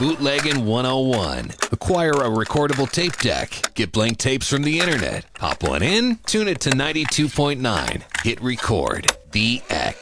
Bootlegging 101. Acquire a recordable tape deck. Get blank tapes from the internet. Pop one in, tune it to 92.9. Hit record. BX.